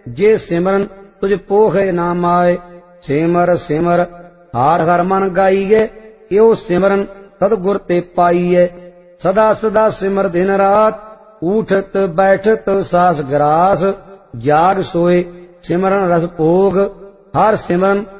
जे सिमरन तुझ पोखे नाम आए। सिमर सिमर हार हर मन गाइए, यो सिमरन सतगुर ते पाइए। सदा सदा सिमर दिन रात, उठत बैठत सास ग्रास। जाग सोए सिमरन रस भोग, हर सिमरन